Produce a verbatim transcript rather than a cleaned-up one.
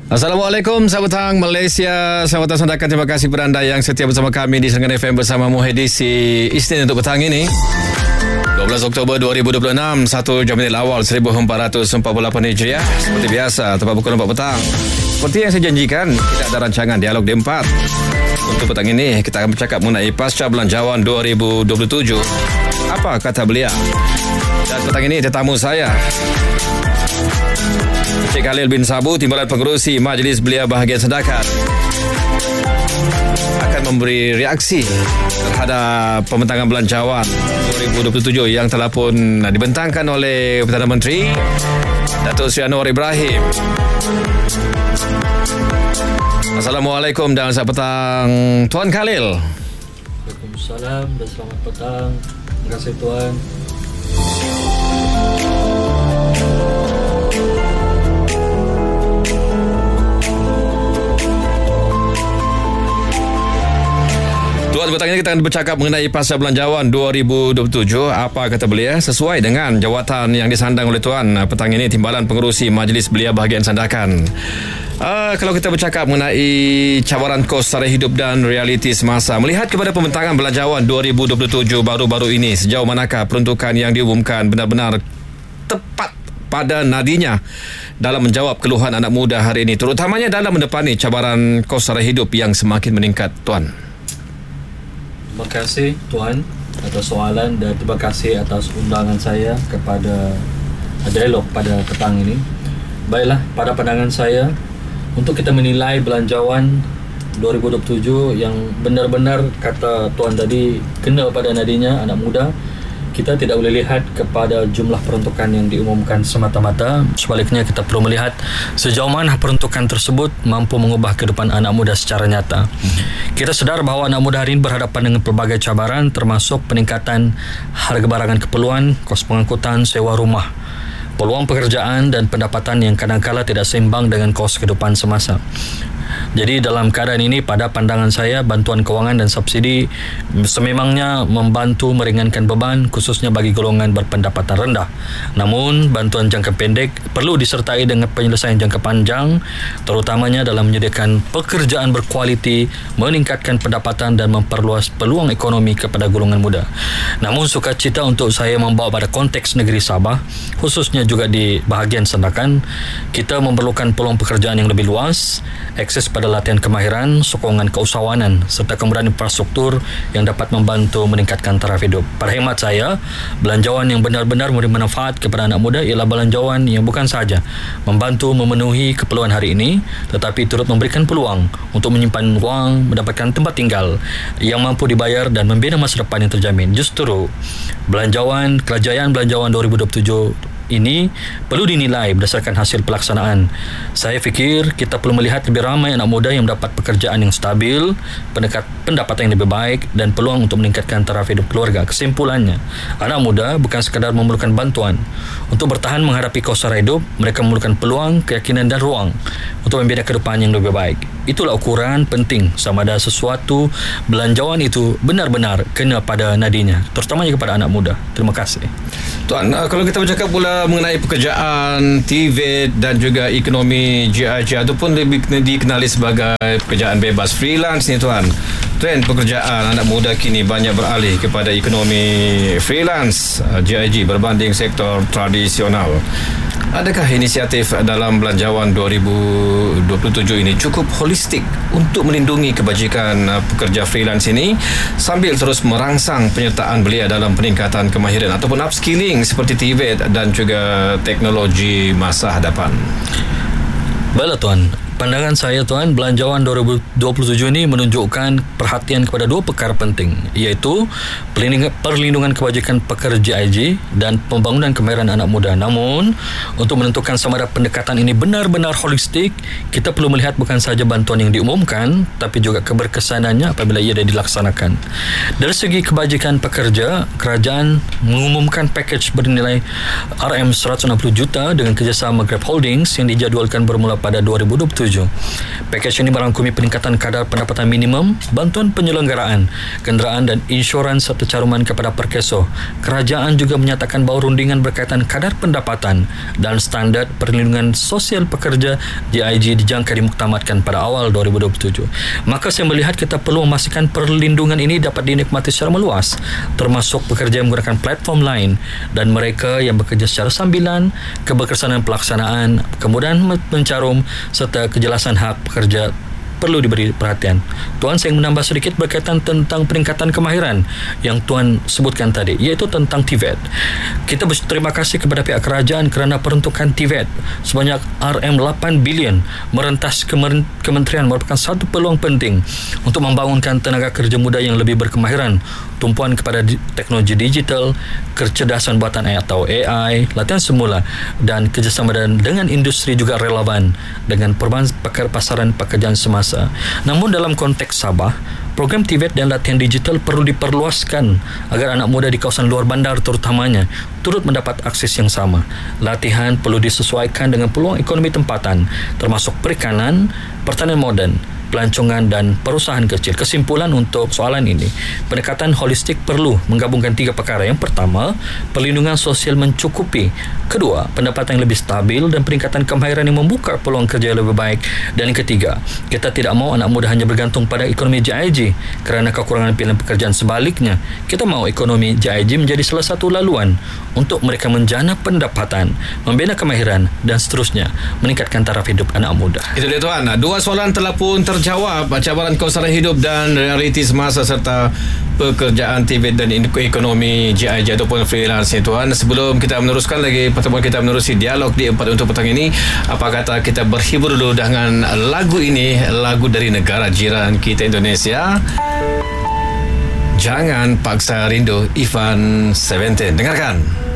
Assalamualaikum, selamat petang Malaysia, selamat petang sandakan. Terima kasih kepada anda yang setia bersama kami di Serengganu F M bersama Muhyiddin edisi Isnin untuk petang ini dua belas Oktober dua ribu dua puluh enam, satu jam minit awal seribu empat ratus empat puluh lapan Hijriah. Seperti biasa, tepat pukul empat petang. Seperti yang saya janjikan, kita ada rancangan Dialog D empat. Untuk petang ini, kita akan bercakap mengenai Pasca Belanjawan dua ribu dua puluh tujuh. Apa kata beliau? Dan petang ini tetamu saya, Encik Khalil bin Sabu, Timbalan Pengerusi Majlis Belia Bahagian Sedekah, akan memberi reaksi terhadap pembentangan belanjawan dua ribu dua puluh tujuh yang telah pun dibentangkan oleh Perdana Menteri Datuk Seri Anwar Ibrahim. Assalamualaikum dan selamat petang Tuan Khalil. Waalaikumsalam dan selamat petang. Terima kasih Tuan. Tuan, petang ini kita akan bercakap mengenai Pasca Belanjawan dua ribu dua puluh tujuh. Apa kata beliau sesuai dengan jawatan yang disandang oleh Tuan petang ini, Timbalan Pengerusi Majlis Belia Bahagian Sandakan. Uh, kalau kita bercakap mengenai cabaran kos sara hidup dan realiti semasa, melihat kepada pembentangan belanjawan dua ribu dua puluh tujuh baru-baru ini, sejauh manakah peruntukan yang diumumkan benar-benar tepat pada nadinya dalam menjawab keluhan anak muda hari ini, terutamanya dalam mendepani cabaran kos sara hidup yang semakin meningkat, Tuan? Terima kasih Tuan atas soalan dan terima kasih atas undangan saya kepada dialog pada petang ini. Baiklah, pada pandangan saya, untuk kita menilai belanjawan dua ribu dua puluh tujuh yang benar-benar kata Tuan tadi kena pada nadinya anak muda, kita tidak boleh lihat kepada jumlah peruntukan yang diumumkan semata-mata. Sebaliknya, kita perlu melihat sejauh mana peruntukan tersebut mampu mengubah kehidupan anak muda secara nyata. Kita sedar bahawa anak muda hari ini berhadapan dengan pelbagai cabaran, termasuk peningkatan harga barangan keperluan, kos pengangkutan, sewa rumah, peluang pekerjaan dan pendapatan yang kadang-kala tidak seimbang dengan kos kehidupan semasa. Jadi dalam keadaan ini, pada pandangan saya, bantuan kewangan dan subsidi sememangnya membantu meringankan beban, khususnya bagi golongan berpendapatan rendah. Namun, bantuan jangka pendek perlu disertai dengan penyelesaian jangka panjang, terutamanya dalam menyediakan pekerjaan berkualiti, meningkatkan pendapatan dan memperluas peluang ekonomi kepada golongan muda. Namun, sukacita untuk saya membawa pada konteks negeri Sabah, khususnya juga di bahagian Sandakan, kita memerlukan peluang pekerjaan yang lebih luas, akses pada latihan kemahiran, sokongan keusahawanan serta kemudahan infrastruktur yang dapat membantu meningkatkan taraf hidup. Pada hemat saya, belanjawan yang benar-benar memberi manfaat kepada anak muda ialah belanjawan yang bukan sahaja membantu memenuhi keperluan hari ini, tetapi turut memberikan peluang untuk menyimpan wang, mendapatkan tempat tinggal yang mampu dibayar dan membina masa depan yang terjamin. Justru belanjawan kerajaan belanjawan dua ribu dua puluh tujuh ini perlu dinilai berdasarkan hasil pelaksanaan. Saya fikir kita perlu melihat lebih ramai anak muda yang mendapat pekerjaan yang stabil, pendekat pendapatan yang lebih baik dan peluang untuk meningkatkan taraf hidup keluarga. Kesimpulannya, anak muda bukan sekadar memerlukan bantuan untuk bertahan menghadapi kos sara hidup, mereka memerlukan peluang, keyakinan dan ruang untuk membina kehidupan yang lebih baik. Itulah ukuran penting sama ada sesuatu belanjawan itu benar-benar kena pada nadinya, terutamanya kepada anak muda. Terima kasih. Tuan, kalau kita bercakap pula mengenai pekerjaan T V dan juga ekonomi G I G ataupun lebih dikenali sebagai pekerjaan bebas freelance ni, Tuan, trend pekerjaan anak muda kini banyak beralih kepada ekonomi freelance G I G berbanding sektor tradisional. Adakah inisiatif dalam belanjawan dua ribu dua puluh tujuh ini cukup holistik untuk melindungi kebajikan pekerja freelance ini sambil terus merangsang penyertaan belia dalam peningkatan kemahiran ataupun upskilling seperti T V dan juga teknologi masa hadapan? Baiklah Tuan, pandangan saya Tuan, belanjawan dua ribu dua puluh tujuh ini menunjukkan perhatian kepada dua perkara penting, iaitu perlindungan kebajikan pekerja I G dan pembangunan kemahiran anak muda. Namun, untuk menentukan sama ada pendekatan ini benar-benar holistik, kita perlu melihat bukan sahaja bantuan yang diumumkan, tapi juga keberkesanannya apabila ia dilaksanakan. Dari segi kebajikan pekerja, kerajaan mengumumkan pakej bernilai R M seratus enam puluh juta dengan kerjasama Grab Holdings yang dijadualkan bermula pada dua ribu dua puluh tujuh tujuh. Pakej ini merangkumi peningkatan kadar pendapatan minimum, bantuan penyelenggaraan, kenderaan dan insurans serta caruman kepada perkeso. Kerajaan juga menyatakan bahawa rundingan berkaitan kadar pendapatan dan standard perlindungan sosial pekerja J I G dijangka dimuktamadkan pada awal dua ribu dua puluh tujuh. Maka saya melihat kita perlu memastikan perlindungan ini dapat dinikmati secara meluas, termasuk pekerja yang menggunakan platform lain dan mereka yang bekerja secara sambilan, keberkesanan pelaksanaan, kemudahan mencarum serta kejelasan hak pekerja perlu diberi perhatian. Tuan, saya menambah sedikit berkaitan tentang peningkatan kemahiran yang Tuan sebutkan tadi, iaitu tentang T V E T. Kita berterima kasih kepada pihak kerajaan kerana peruntukan T V E T sebanyak R M lapan bilion merentas kementerian merupakan satu peluang penting untuk membangunkan tenaga kerja muda yang lebih berkemahiran, tumpuan kepada teknologi digital, kecerdasan buatan atau A I, latihan semula dan kerjasama dengan industri juga relevan dengan perubahan pasaran pekerjaan semasa. Namun dalam konteks Sabah, program T V E T dan latihan digital perlu diperluaskan agar anak muda di kawasan luar bandar terutamanya turut mendapat akses yang sama. Latihan perlu disesuaikan dengan peluang ekonomi tempatan, termasuk perikanan, pertanian moden, pelancongan dan perusahaan kecil. Kesimpulan untuk soalan ini, pendekatan holistik perlu menggabungkan tiga perkara. Yang pertama, perlindungan sosial mencukupi. Kedua, pendapatan yang lebih stabil dan peningkatan kemahiran yang membuka peluang kerja yang lebih baik. Dan yang ketiga, kita tidak mahu anak muda hanya bergantung pada ekonomi J I G kerana kekurangan pilihan pekerjaan. Sebaliknya, kita mahu ekonomi J I G menjadi salah satu laluan untuk mereka menjana pendapatan, membina kemahiran dan seterusnya meningkatkan taraf hidup anak muda. Itu dia tuan. Dua soalan telah pun ter jawab, cabaran kelangsungan hidup dan realiti semasa serta pekerjaan T V E T dan ekonomi J I G ataupun freelance ni tuan. Sebelum kita meneruskan lagi pertemuan kita menerusi dialog di empat untuk petang ini, apa kata kita berhibur dulu dengan lagu ini, lagu dari negara jiran kita Indonesia, Jangan Paksa Rindu, Ivan Seventeen. Dengarkan.